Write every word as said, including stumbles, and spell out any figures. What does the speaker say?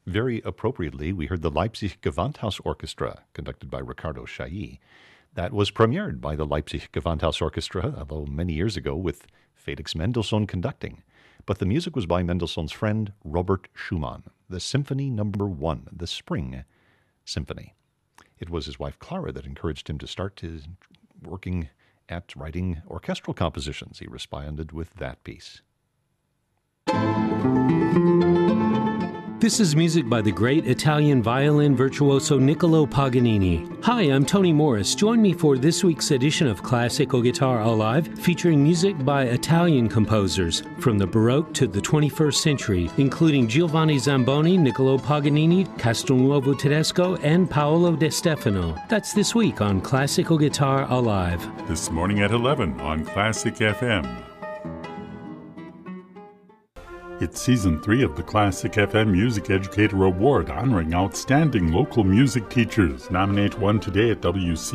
Very appropriately, we heard the Leipzig Gewandhaus Orchestra, conducted by Ricardo Chailly. That was premiered by the Leipzig Gewandhaus Orchestra, although many years ago, with Felix Mendelssohn conducting. But the music was by Mendelssohn's friend Robert Schumann, the Symphony Number One, the Spring Symphony. It was his wife Clara that encouraged him to start his working at writing orchestral compositions. He responded with that piece. This is music by the great Italian violin virtuoso Niccolo Paganini. Hi, I'm Tony Morris. Join me for this week's edition of Classical Guitar Alive, featuring music by Italian composers from the Baroque to the twenty-first century, including Giovanni Zamboni, Niccolo Paganini, Castelnuovo Tedesco, and Paolo De Stefano. That's this week on Classical Guitar Alive. This morning at eleven on Classic F M. It's Season three of the Classic F M Music Educator Award, honoring outstanding local music teachers. Nominate one today at W C